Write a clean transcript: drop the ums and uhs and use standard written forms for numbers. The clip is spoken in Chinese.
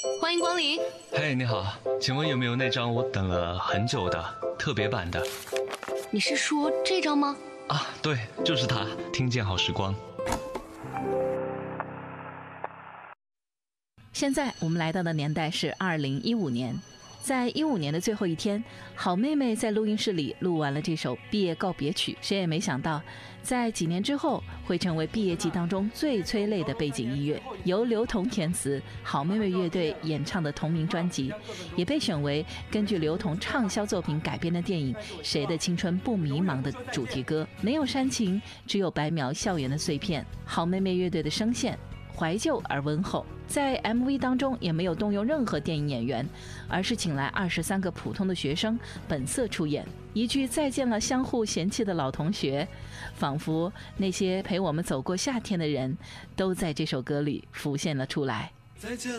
欢迎光临。 嘿，你好，请问有没有那张我等了很久的特别版的？ 你是说这张吗？ 啊，对，就是它，听见好时光。 现在我们来到的年代是2015年，在15年的最后一天，好妹妹在录音室里录完了这首毕业告别曲。谁也没想到，在几年之后会成为毕业季当中最催泪的背景音乐。由刘同填词，好妹妹乐队演唱的同名专辑，也被选为根据刘同畅销作品改编的电影《谁的青春不迷茫》的主题歌。没有煽情，只有白描校园的碎片。好妹妹乐队的声线怀旧而温厚，在 MV 当中也没有动用任何电影演员，而是请来23个普通的学生本色出演。一句再见了相互嫌弃的老同学，仿佛那些陪我们走过夏天的人都在这首歌里浮现了出来。 再见